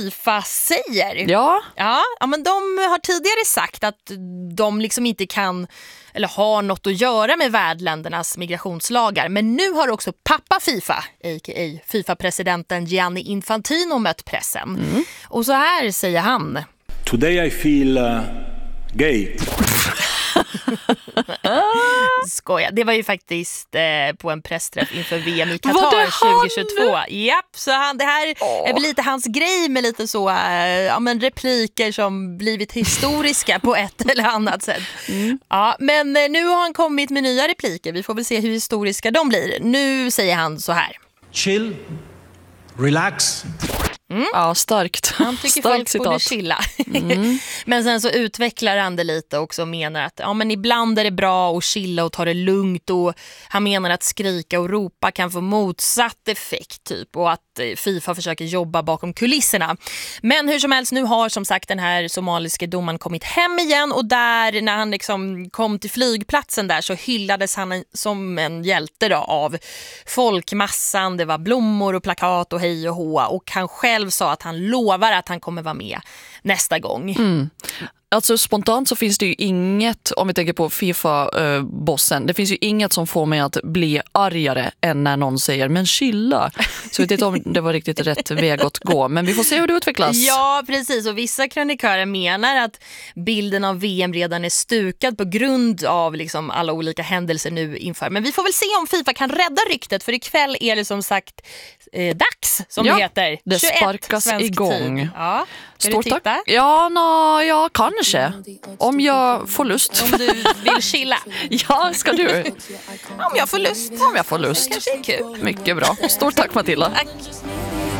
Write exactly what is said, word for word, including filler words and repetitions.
FIFA säger. Ja. Ja, ja, men de har tidigare sagt att de liksom inte kan eller har något att göra med värdländernas migrationslagar. Men nu har också pappa FIFA, a k a. FIFA-presidenten Gianni Infantino, mött pressen. Mm. Och så här säger han. Today I feel uh, gay. Skoja. Det var ju faktiskt eh, på en pressträff inför V M i Qatar tjugohundratjugotvå. Japp, så han, det här oh. är väl lite hans grej med lite så eh, ja, men repliker som blivit historiska på ett eller annat sätt. Mm. Ja, men eh, nu har han kommit med nya repliker. Vi får väl se hur historiska de blir. Nu säger han så här. Chill, relax. Mm. Ja, starkt. Han tycker starkt folk citat. borde chilla. Mm. Men sen så utvecklar han det lite också och menar att ja, men ibland är det bra att chilla och ta det lugnt. Och han menar att skrika och ropa kan få motsatt effekt typ. Och att FIFA försöker jobba bakom kulisserna. Men hur som helst, nu har som sagt den här somaliska domaren kommit hem igen. Och där när han liksom kom till flygplatsen där så hyllades han som en hjälte då av folkmassan. Det var blommor och plakat och hej och hå. Och han själv sa att han lovar att han kommer vara med nästa gång. Mm. Alltså spontant så finns det ju inget, om vi tänker på FIFA-bossen, det finns ju inget som får mig att bli argare än när någon säger men chilla. Så jag vet inte om det var riktigt rätt väg att gå, men vi får se hur det utvecklas. Ja, precis. Och vissa kronikörer menar att bilden av V M redan är stukad på grund av liksom alla olika händelser nu inför. Men vi får väl se om FIFA kan rädda ryktet, för ikväll är det som sagt eh, dags, som ja, det heter. Det sparkas igång. Tid. Ja, ska Stort du titta? Tack. Ja, no, ja, kanske. Om jag får lust. Om du vill chilla. Ja, ska du? Om jag får lust. Om jag får lust. Kanske är kul. Mycket bra. Stort tack, Matilda. Tack.